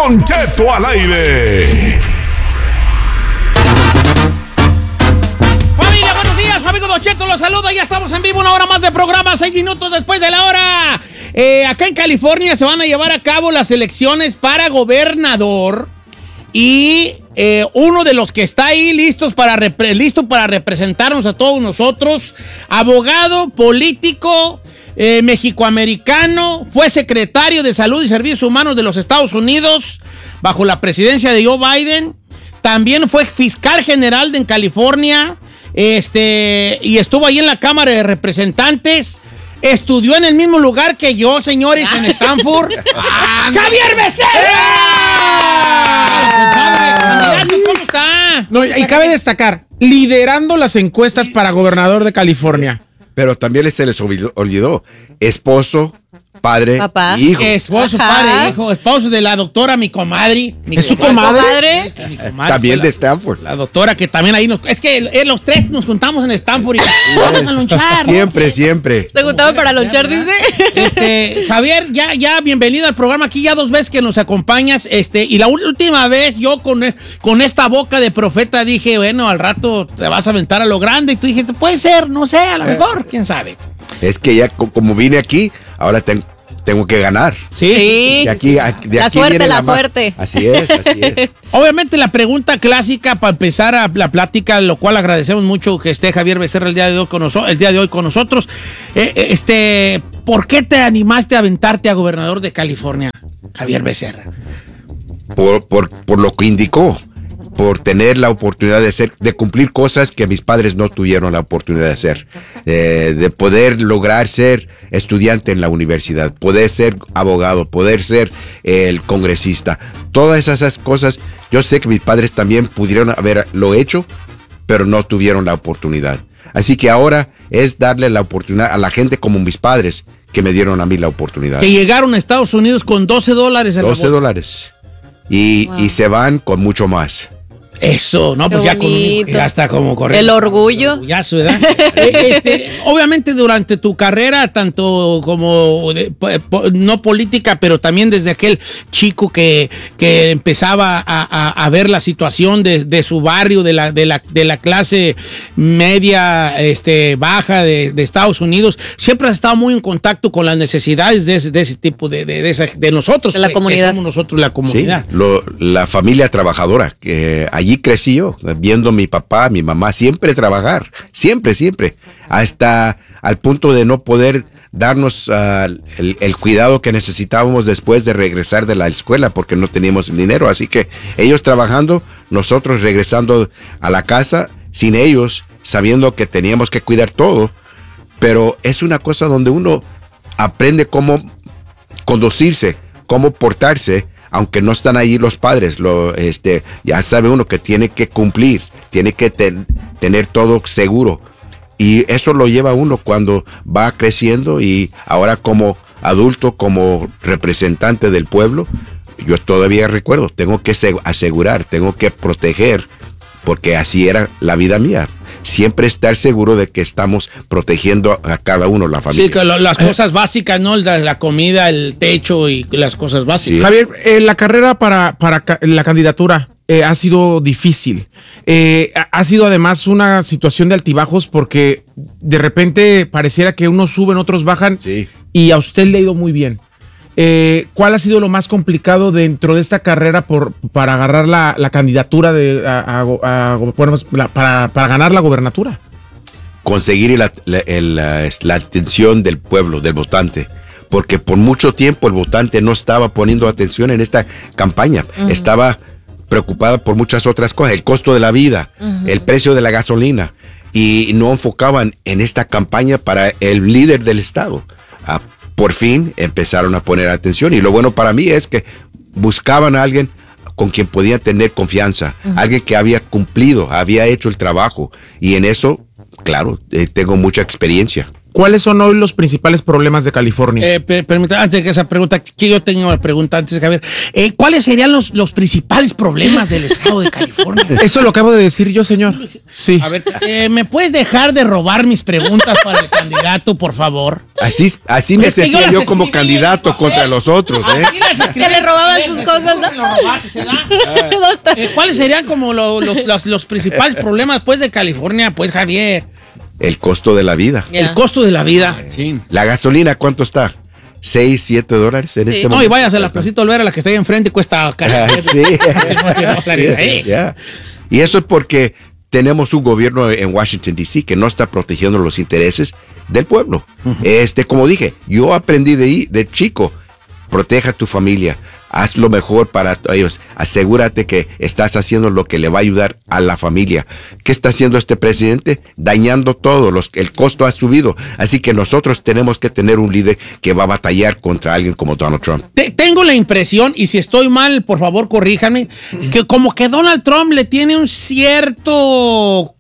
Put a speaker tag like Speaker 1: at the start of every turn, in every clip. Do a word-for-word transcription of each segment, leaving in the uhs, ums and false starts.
Speaker 1: Don Cheto al aire.
Speaker 2: Familia, buenos días, amigo Don Cheto los saluda. Ya estamos en vivo, una hora más de programa, seis minutos después de la hora. Eh, acá en California se van a llevar a cabo las elecciones para gobernador y eh, uno de los que está ahí listos para repre- listo para representarnos a todos nosotros, abogado, político, eh, mexicoamericano, fue secretario de Salud y Servicios Humanos de los Estados Unidos bajo la presidencia de Joe Biden. También fue fiscal general de en California, este, y estuvo ahí en la Cámara de Representantes. Estudió en el mismo lugar que yo, señores, en Stanford. ¡Ah, ¡Javier Becerra! ¿Cómo está?
Speaker 3: No, y cabe destacar, liderando las encuestas para gobernador de California.
Speaker 4: Pero también se les olvidó, olvidó esposo, padre,
Speaker 5: Papá.
Speaker 4: hijo.
Speaker 2: Esposo,
Speaker 5: Ajá.
Speaker 2: padre, hijo, esposo de la doctora, mi comadre. Mi
Speaker 3: ¿Es su comadre?
Speaker 2: Mi comadre
Speaker 4: También
Speaker 2: fue
Speaker 4: de
Speaker 2: la-
Speaker 4: Stanford.
Speaker 2: La doctora que también ahí nos... Es que eh, los tres nos juntamos en Stanford y vamos a lonchar, ¿no?
Speaker 4: Siempre, siempre.
Speaker 5: ¿Te gustaba para lonchar, dice?
Speaker 2: Este, Javier, ya, ya, bienvenido al programa. Aquí ya dos veces que nos acompañas. Este, y la última vez yo con, con esta boca de profeta dije, bueno, al rato te vas a aventar a lo grande. Y tú dijiste, puede ser, no sé, a lo mejor, quién sabe.
Speaker 4: Es que ya co- como vine aquí, ahora ten- tengo que ganar.
Speaker 2: Sí.
Speaker 5: Sí.
Speaker 4: De aquí, a- de
Speaker 5: La
Speaker 4: aquí
Speaker 5: suerte,
Speaker 4: viene
Speaker 5: la
Speaker 4: ma-
Speaker 5: suerte.
Speaker 4: Así es, así es.
Speaker 2: Obviamente la pregunta clásica para empezar a la plática, lo cual agradecemos mucho que esté Javier Becerra el día de hoy con, noso- el día de hoy con nosotros. Eh, eh, este, ¿por qué te animaste a aventarte a gobernador de California, Javier Becerra?
Speaker 4: Por, por, por lo que indicó, por tener la oportunidad de hacer, de cumplir cosas que mis padres no tuvieron la oportunidad de hacer, eh, de poder lograr ser estudiante en la universidad, poder ser abogado, poder ser eh, el congresista, todas esas cosas. Yo sé que mis padres también pudieron haberlo hecho, pero no tuvieron la oportunidad. Así que ahora es darle la oportunidad a la gente como mis padres que me dieron a mí la oportunidad.
Speaker 2: Que llegaron a Estados Unidos con doce dólares en la
Speaker 4: doce
Speaker 2: bolsa.
Speaker 4: dólares. Y,
Speaker 5: Wow.
Speaker 4: y se van con mucho más.
Speaker 2: Eso, no, pues
Speaker 5: Qué
Speaker 2: ya con un hijo
Speaker 5: bonito.
Speaker 2: ya está como corriendo.
Speaker 5: El orgullo.
Speaker 2: Ya su edad. Eh, este, obviamente durante tu carrera, tanto como de- po- po- no política, pero también desde aquel chico que, que empezaba a, a- a ver la situación de, de su barrio, de la, de la, de la clase media, este, baja de, de Estados Unidos, siempre has estado muy en contacto con las necesidades de ese, de ese tipo de, de, de, esa- de nosotros.
Speaker 5: De la
Speaker 2: que-
Speaker 5: comunidad.
Speaker 2: Que somos nosotros la comunidad.
Speaker 4: Sí, lo- la familia trabajadora, que allí crecí yo, viendo a mi papá, mi mamá, siempre trabajar, siempre, siempre, hasta al punto de no poder darnos uh, el, el cuidado que necesitábamos después de regresar de la escuela porque no teníamos dinero. Así que ellos trabajando, nosotros regresando a la casa sin ellos, sabiendo que teníamos que cuidar todo. Pero es una cosa donde uno aprende cómo conducirse, cómo portarse, aunque no están ahí los padres. Lo, este, ya sabe uno que tiene que cumplir, tiene que ten, tener todo seguro. Y eso lo lleva uno cuando va creciendo, y ahora como adulto, como representante del pueblo, yo todavía recuerdo, tengo que asegurar, tengo que proteger, porque así era la vida mía. Siempre estar seguro de que estamos protegiendo a cada uno, la familia.
Speaker 2: Sí, que lo- las cosas básicas, ¿no? La, la comida, el techo y las cosas básicas.
Speaker 4: Sí.
Speaker 3: Javier, eh, la carrera para, para ca- la candidatura eh, ha sido difícil. Eh, ha- ha sido además una situación de altibajos porque de repente pareciera que unos suben, otros bajan,
Speaker 4: Sí.
Speaker 3: y a usted le ha ido muy bien. Eh, ¿Cuál ha sido lo más complicado dentro de esta carrera por, para agarrar la, la candidatura de, a- a- a- bueno, la- para, para ganar la gobernatura?
Speaker 4: Conseguir la, la, el, la, la atención del pueblo, del votante, porque por mucho tiempo el votante no estaba poniendo atención en esta campaña. Uh-huh. Estaba preocupada por muchas otras cosas, el costo de la vida, uh-huh. el precio de la gasolina, y no enfocaban en esta campaña para el líder del estado. Ah, por fin empezaron a poner atención, y lo bueno para mí es que buscaban a alguien con quien podían tener confianza, uh-huh. alguien que había cumplido, había hecho el trabajo, y en eso, claro, eh, tengo mucha experiencia.
Speaker 3: ¿cuáles son hoy los principales problemas de California?
Speaker 2: Eh, per, permítame, antes de que esa pregunta, que yo tengo una pregunta antes, Javier. Eh, ¿Cuáles serían los, los principales problemas del estado de California?
Speaker 3: Eso lo acabo de decir yo, señor. Sí.
Speaker 2: A ver, eh, ¿me puedes dejar de robar mis preguntas para el candidato, por favor?
Speaker 4: Así, así me
Speaker 2: Es que yo
Speaker 4: sentía
Speaker 2: las
Speaker 4: yo como
Speaker 2: escribí
Speaker 4: candidato
Speaker 2: en el
Speaker 4: contra
Speaker 2: papel.
Speaker 4: los otros, ¿eh?
Speaker 2: Así las escribí.
Speaker 5: Que le robaban sus cosas, ¿no?
Speaker 2: Me lo robaste, ¿se da? Eh, ¿Cuáles serían como lo- los, los, los principales problemas, pues, de California, pues, Javier?
Speaker 4: El costo de la vida.
Speaker 5: Ya.
Speaker 2: El costo de la vida. Sí.
Speaker 4: La gasolina, ¿cuánto está? ¿Seis, siete dólares en
Speaker 5: Sí.
Speaker 4: este
Speaker 2: No,
Speaker 4: momento?
Speaker 2: y vayas a la Placita Olvera, la que está ahí enfrente, cuesta casi.
Speaker 4: Ah, sí. Sí, ya. Y eso es porque tenemos un gobierno en Washington, D C que no está protegiendo los intereses del pueblo. Este, como dije, yo aprendí de ahí, de chico, proteja a tu familia, haz lo mejor para ellos, asegúrate que estás haciendo lo que le va a ayudar a la familia. ¿Qué está haciendo este presidente? Dañando todo, los, el costo ha subido, así que nosotros tenemos que tener un líder que va a batallar contra alguien como Donald Trump.
Speaker 2: Te- tengo la impresión, y si estoy mal, por favor, corríjanme, que como que Donald Trump le tiene un cierto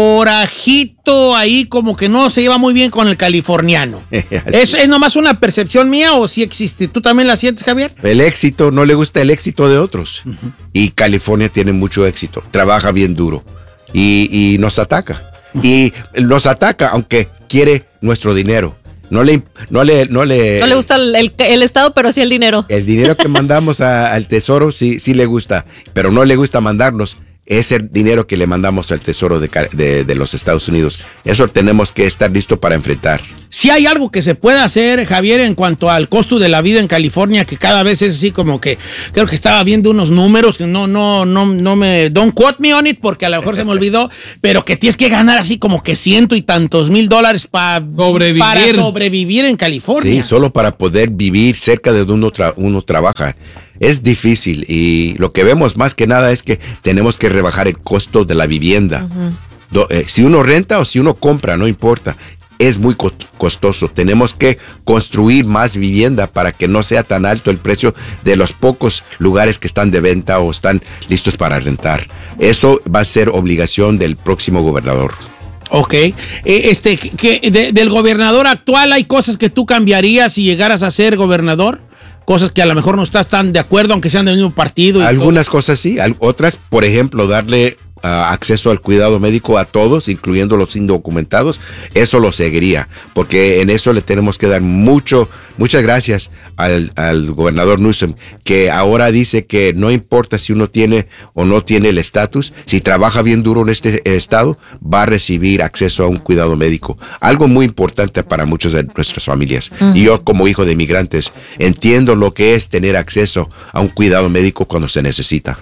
Speaker 2: corajito ahí, como que no se lleva muy bien con el californiano. ¿Es, ¿Es nomás una percepción mía o sí existe? ¿Tú también la sientes, Javier?
Speaker 4: El éxito, no le gusta el éxito de otros. Y California tiene mucho éxito, trabaja bien duro y, y nos ataca. Y nos ataca aunque quiere nuestro dinero. No le, no le, no le,
Speaker 5: No le gusta el, el- el estado, pero sí el dinero.
Speaker 4: el dinero que mandamos a- al tesoro sí, sí le gusta, pero no le gusta mandarnos ese dinero que le mandamos al tesoro de, ca- de, de los Estados Unidos. Eso tenemos que estar listos para enfrentar.
Speaker 2: Si hay algo que se puede hacer, Javier, en cuanto al costo de la vida en California, que cada vez es así como que, creo que estaba viendo unos números, que no, no, no, no me, don't quote me on it, porque a lo mejor se me olvidó, pero que tienes que ganar así como que ciento y tantos mil dólares pa-
Speaker 3: Sobrevivir.
Speaker 2: para sobrevivir en California.
Speaker 4: Sí, solo para poder vivir cerca de donde uno, tra- uno trabaja. Es difícil y lo que vemos más que nada es que tenemos que rebajar el costo de la vivienda. Do- eh, si uno renta o si uno compra, no importa. Es muy co- costoso. Tenemos que construir más vivienda para que no sea tan alto el precio de los pocos lugares que están de venta o están listos para rentar. Eso va a ser obligación del próximo gobernador.
Speaker 2: Ok. Eh, este, que, que de- del gobernador actual, ¿hay cosas que tú cambiarías si llegaras a ser gobernador? Cosas que a lo mejor no estás tan de acuerdo, aunque sean del mismo partido. Y
Speaker 4: Algunas cosas sí, al- otras, por ejemplo, darle uh, acceso al cuidado médico a todos, incluyendo los indocumentados, eso lo seguiría, porque en eso le tenemos que dar mucho, muchas gracias al, al gobernador Newsom, que ahora dice que no importa si uno tiene o no tiene el estatus, si trabaja bien duro en este estado, va a recibir acceso a un cuidado médico. Algo muy importante para muchas de nuestras familias. Uh-huh. Y yo, como hijo de inmigrantes, entiendo lo que es tener acceso a un cuidado médico cuando se necesita.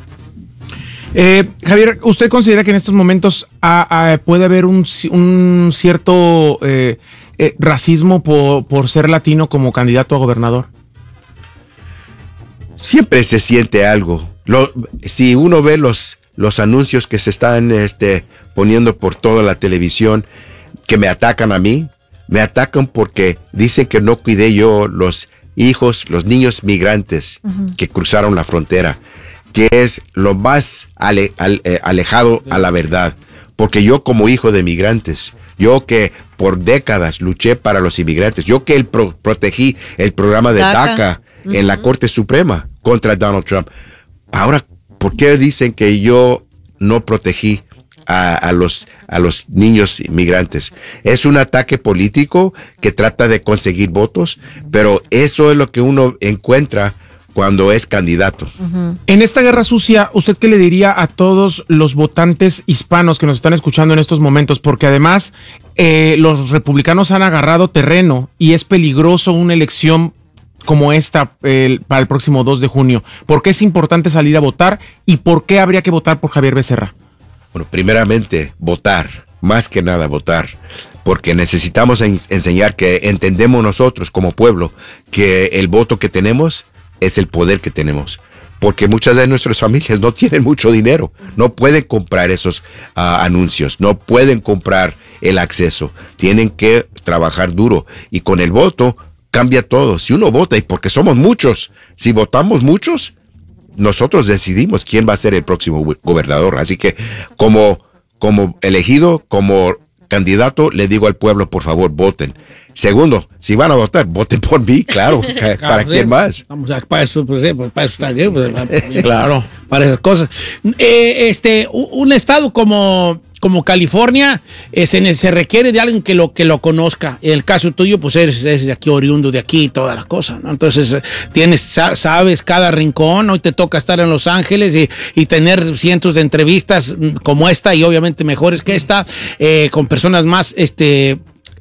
Speaker 3: Eh, Javier, ¿usted considera que en estos momentos ah, ah, puede haber un, un cierto eh, eh, racismo por, por ser latino como candidato a gobernador?
Speaker 4: Siempre se siente algo. Lo, si uno ve los, los anuncios que se están este, poniendo por toda la televisión, que me atacan a mí, me atacan porque dicen que no cuidé yo los hijos, los niños migrantes uh-huh. que cruzaron la frontera, que es lo más ale, ale, alejado a la verdad. Porque yo como hijo de migrantes, yo que por décadas luché para los inmigrantes, yo que el pro, protegí el programa de DACA, DACA uh-huh. en la Corte Suprema contra Donald Trump. Ahora, ¿por qué dicen que yo no protegí a, a, los, a los niños inmigrantes? Es un ataque político que trata de conseguir votos, pero eso es lo que uno encuentra cuando es candidato.
Speaker 3: Uh-huh. En esta guerra sucia, ¿usted qué le diría a todos los votantes hispanos que nos están escuchando en estos momentos? Porque además eh, los republicanos han agarrado terreno y es peligroso una elección como esta eh, para el próximo dos de junio. ¿Por qué es importante salir a votar y por qué habría que votar por Javier Becerra?
Speaker 4: Bueno, primeramente, votar, más que nada votar, porque necesitamos en- enseñar que entendemos nosotros como pueblo que el voto que tenemos es el poder que tenemos, porque muchas de nuestras familias no tienen mucho dinero, no pueden comprar esos uh, anuncios, no pueden comprar el acceso, tienen que trabajar duro y con el voto cambia todo. Si uno vota, y porque somos muchos, si votamos muchos, nosotros decidimos quién va a ser el próximo gobernador. Así que como, como elegido, como candidato, le digo al pueblo, por favor, voten. Segundo, si van a votar, voten por mí, claro. ¿Para
Speaker 2: pues,
Speaker 4: quién más?
Speaker 2: Vamos a, para eso, pues, eh, para eso está bien. Pues,
Speaker 3: Claro.
Speaker 2: Para esas cosas. Eh, este, un estado como, como California eh, se, se requiere de alguien que lo, que lo conozca. En el caso tuyo, pues eres, eres de aquí, oriundo de aquí y toda la cosa, ¿no? Entonces, tienes, sabes cada rincón. Hoy te toca estar en Los Ángeles y, y tener cientos de entrevistas como esta y obviamente mejores que esta, eh, con personas más, este...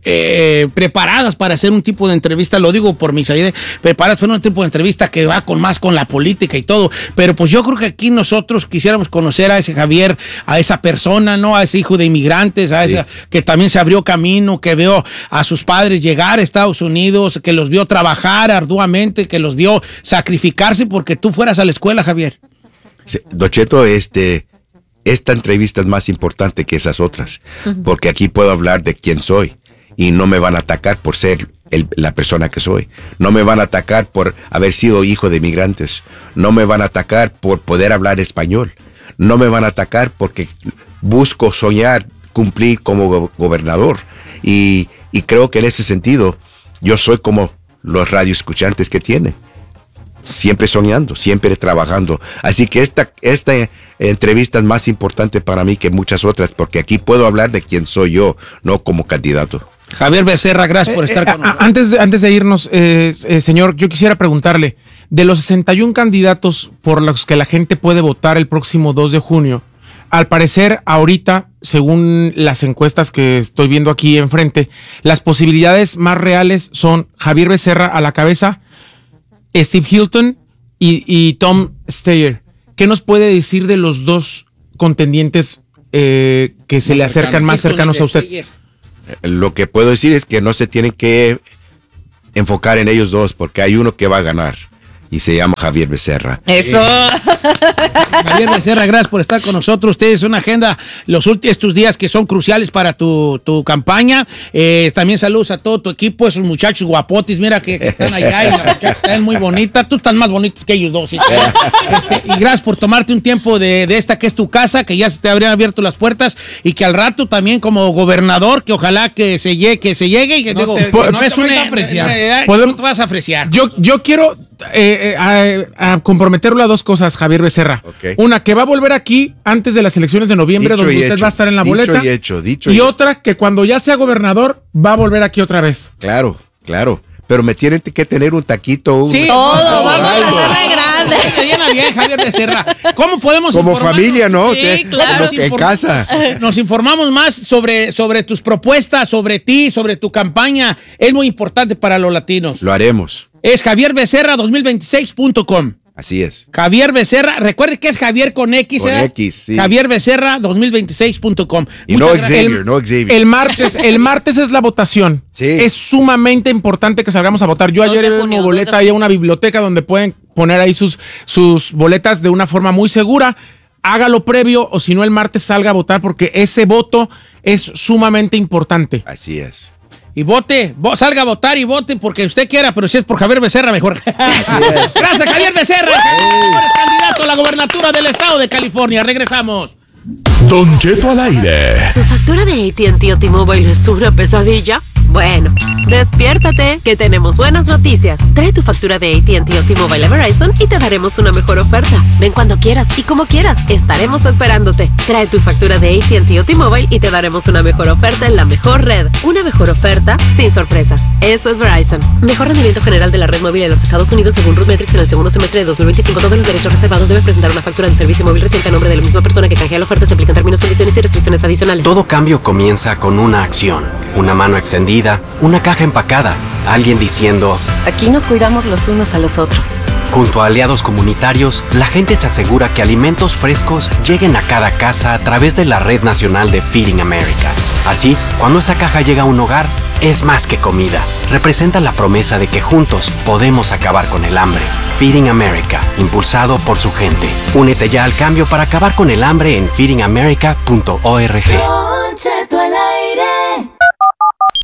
Speaker 2: Eh, preparadas para hacer un tipo de entrevista, lo digo por mis ideas, preparadas para un tipo de entrevista que va con más con la política y todo, pero pues yo creo que aquí nosotros quisiéramos conocer a ese Javier, a esa persona, ¿no? A ese hijo de inmigrantes, a
Speaker 4: Sí.
Speaker 2: esa que también se abrió camino, que vio a sus padres llegar a Estados Unidos, que los vio trabajar arduamente, que los vio sacrificarse porque tú fueras a la escuela, Javier.
Speaker 4: Sí, Don Cheto, este, esta entrevista es más importante que esas otras, porque aquí puedo hablar de quién soy. Y no me van a atacar por ser el, la persona que soy. No me van a atacar por haber sido hijo de inmigrantes. No me van a atacar por poder hablar español. No me van a atacar porque busco soñar, cumplir como go- gobernador. Y, y creo que en ese sentido, yo soy como los radioescuchantes que tienen. Siempre soñando, siempre trabajando. Así que esta, esta entrevista es más importante para mí que muchas otras, porque aquí puedo hablar de quién soy yo, no como candidato.
Speaker 2: Javier Becerra, gracias por
Speaker 3: Eh,
Speaker 2: estar
Speaker 3: eh,
Speaker 2: con nosotros.
Speaker 3: a- antes, de- antes de irnos, eh, eh, señor, yo quisiera preguntarle, de los sesenta y un candidatos por los que la gente puede votar el próximo dos de junio, al parecer ahorita, según las encuestas que estoy viendo aquí enfrente, las posibilidades más reales son Javier Becerra a la cabeza, Steve Hilton y, y Tom Steyer. ¿Qué nos puede decir de los dos contendientes eh, que se le acercan más cercanos a usted?
Speaker 4: Lo que puedo decir es que no se tienen que enfocar en ellos dos, porque hay uno que va a ganar y se llama Javier Becerra.
Speaker 5: Eso.
Speaker 2: Javier Becerra, gracias por estar con nosotros. Ustedes una agenda los últimos estos días que son cruciales para tu, tu campaña. Eh, también saludos a todo tu equipo, esos muchachos guapotes, mira que, que están allá y la muchacha está muy bonita. Tú estás más bonitos que ellos dos. ¿Sí? Este, y gracias por tomarte un tiempo de, de esta que es tu casa, que ya se te habrían abierto las puertas y que al rato también como gobernador, que ojalá que se llegue, que se llegue y que
Speaker 6: No
Speaker 2: digo,
Speaker 6: te-
Speaker 2: no,
Speaker 6: no te
Speaker 2: es
Speaker 6: vayas
Speaker 2: una
Speaker 6: a apreciar.
Speaker 2: eh, eh,
Speaker 3: Podemos-
Speaker 2: no te vas a apreciar.
Speaker 3: Yo, yo quiero eh, eh, a, a comprometerlo a dos cosas, Javier Becerra.
Speaker 4: Ok.
Speaker 3: Una, que va a volver aquí antes de las elecciones de noviembre,
Speaker 4: Dicho
Speaker 3: donde
Speaker 4: y
Speaker 3: usted
Speaker 4: hecho,
Speaker 3: va a estar en la
Speaker 4: dicho
Speaker 3: boleta.
Speaker 4: y hecho, dicho
Speaker 3: y
Speaker 4: y-
Speaker 3: otra, que cuando ya sea gobernador, va a volver aquí otra vez.
Speaker 4: Claro, claro. Pero me tienen que tener un taquito. Un,
Speaker 2: Sí.
Speaker 5: Todo,
Speaker 2: No,
Speaker 5: vamos a
Speaker 4: algo.
Speaker 5: hacerla grande.
Speaker 2: Te llena bien, Javier Becerra. ¿Cómo podemos
Speaker 4: Como
Speaker 2: informarnos?
Speaker 4: familia, ¿no?
Speaker 5: Sí,
Speaker 4: Te-
Speaker 5: claro.
Speaker 4: Como que en
Speaker 2: Inform-
Speaker 4: casa.
Speaker 2: Nos informamos más sobre, sobre tus propuestas, sobre ti, sobre tu campaña. Es muy importante para los latinos.
Speaker 4: Lo haremos.
Speaker 2: Es javier becerra dos mil veintiséis punto com.
Speaker 4: Así es.
Speaker 2: Javier Becerra, recuerde que es Javier con X,
Speaker 4: Con
Speaker 2: ¿eh?
Speaker 4: X, sí.
Speaker 2: javier becerra dos mil veintiséis punto com.
Speaker 4: Y no
Speaker 2: Muchas gracias.
Speaker 4: Xavier, no Xavier.
Speaker 3: El martes, el martes es la votación.
Speaker 4: Sí.
Speaker 3: Es sumamente importante que salgamos a votar. Yo
Speaker 5: dos
Speaker 3: ayer
Speaker 5: de
Speaker 3: en
Speaker 5: junio,
Speaker 3: mi
Speaker 5: dos
Speaker 3: boleta
Speaker 5: de
Speaker 3: hay
Speaker 5: junio.
Speaker 3: una biblioteca donde pueden poner ahí sus, sus boletas de una forma muy segura. Hágalo previo o si no el martes salga a votar porque ese voto es sumamente importante.
Speaker 4: Así es.
Speaker 2: Y vote, vo- salga a votar y vote porque usted quiera, pero si es por Javier Becerra, mejor. Gracias, Javier Becerra. Eres candidato a la gobernatura del estado de California. Regresamos.
Speaker 1: Don Cheto al aire.
Speaker 7: ¿Tu factura de A T and T o T-Mobile es una pesadilla? Bueno, despiértate, que tenemos buenas noticias. Trae tu factura de A T and T o T-Mobile a Verizon y te daremos una mejor oferta. Ven cuando quieras y como quieras, estaremos esperándote. Trae tu factura de A T and T o T-Mobile y te daremos una mejor oferta en la mejor red. Una mejor oferta sin sorpresas. Eso es Verizon. Mejor rendimiento general de la red móvil en los Estados Unidos según RootMetrics en el segundo semestre de dos mil veinticinco. Todos los derechos reservados deben presentar una factura de servicio móvil reciente a nombre de la misma persona que canjea la oferta. Se aplican términos, condiciones y restricciones adicionales.
Speaker 8: Todo cambio comienza con una acción, una mano extendida, una caja empacada, alguien diciendo,
Speaker 7: Aquí nos cuidamos los unos a los otros.
Speaker 8: junto a aliados comunitarios, la gente se asegura que alimentos frescos lleguen a cada casa a través de la red nacional de Feeding America. Así, cuando esa caja llega a un hogar, es más que comida. Representa la promesa de que juntos podemos acabar con el hambre. Feeding America, impulsado por su gente. Únete ya al cambio para acabar con el hambre en feeding america punto org.
Speaker 1: Este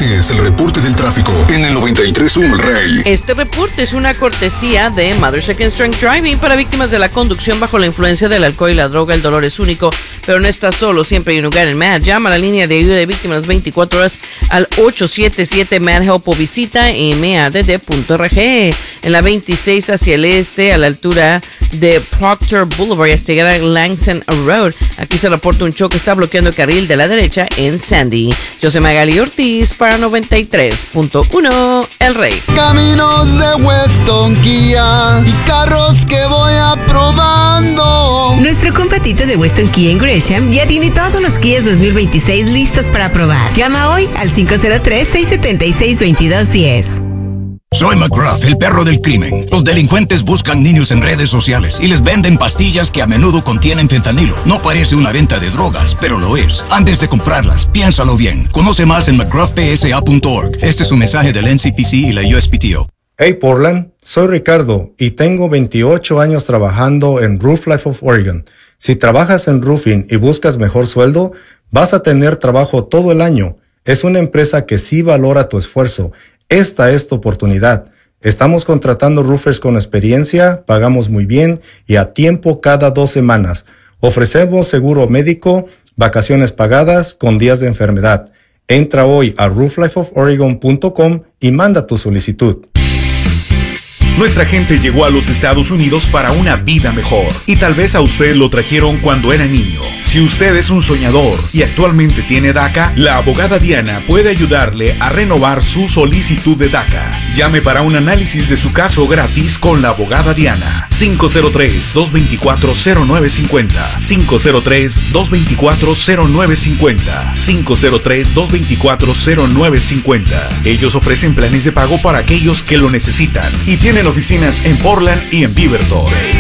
Speaker 6: Este es el reporte del tráfico en el noventa y tres punto uno El Rey.
Speaker 9: Este reporte es una cortesía de Mother Second Strength Driving para víctimas de la conducción bajo la influencia del alcohol y la droga. El dolor es único, pero no estás solo. Siempre hay un lugar en M A D. Llama a la línea de ayuda de víctimas veinticuatro horas al ocho siete siete M A D Help o visita m a d d punto org. En la veintiséis hacia el este, a la altura de Proctor Boulevard hasta llegar a Langston Road. Aquí se reporta un choque, está bloqueando el carril de la derecha en Sandy. Yo soy Magali Ortiz para noventa y tres punto uno El Rey.
Speaker 10: Caminos de Weston Kia y carros que voy aprobando.
Speaker 11: Nuestro compatito de Weston Kia en Gresham ya tiene todos los Kias dos mil veintiséis listos para probar. Llama hoy al cinco cero tres, seis siete seis, dos dos uno cero.
Speaker 12: Soy McGruff, el perro del crimen. Los delincuentes buscan niños en redes sociales y les venden pastillas que a menudo contienen fentanilo. No parece una venta de drogas, pero lo es. Antes de comprarlas, piénsalo bien. Conoce más en mcgruff p s a punto org. Este es un mensaje del N C P C y la U S P T O.
Speaker 13: Hey Portland, soy Ricardo y tengo veintiocho años trabajando en Roof Life of Oregon. Si trabajas en roofing y buscas mejor sueldo, vas a tener trabajo todo el año. Es una empresa que sí valora tu esfuerzo. Esta es tu oportunidad. Estamos contratando roofers con experiencia, pagamos muy bien y a tiempo cada dos semanas. Ofrecemos seguro médico, vacaciones pagadas con días de enfermedad. Entra hoy a roof life of oregon punto com y manda tu solicitud.
Speaker 1: Nuestra gente llegó a los Estados Unidos para una vida mejor y tal vez a usted lo trajeron cuando era niño. Si usted es un soñador y actualmente tiene DACA, la abogada Diana puede ayudarle a renovar su solicitud de DACA. Llame para un análisis de su caso gratis con la abogada Diana. cinco cero tres, dos dos cuatro, cero nueve cinco cero, cinco cero tres, dos dos cuatro, cero nueve cinco cero, cinco cero tres, dos dos cuatro, cero nueve cinco cero. Ellos ofrecen planes de pago para aquellos que lo necesitan y tienen oficinas en Portland y en Beaverton.